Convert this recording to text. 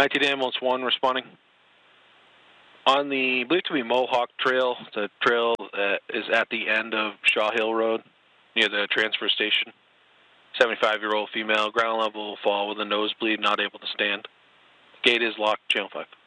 IT Ambulance 1 responding. On the, believed to be Mohawk Trail, the trail is at the end of Shaw Hill Road, near the transfer station. 75-year-old female, ground level fall with a nosebleed, not able to stand. Gate is locked, channel 5.